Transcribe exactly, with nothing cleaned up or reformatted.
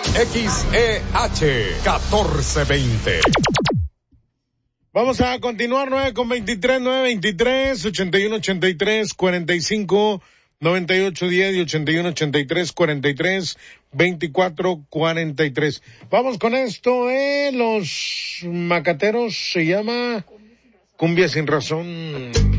X E H catorce veinte. Vamos a continuar, nueve con veintitrés, nueve veintitrés, ochenta y uno ochenta y tres, cuarenta y cinco, noventa y ocho diez y ochenta y uno ochenta y tres, cuarenta y tres, veinticuatro, cuarenta y tres. Vamos con esto, eh, los macateros, se llama Cumbia Sin Razón.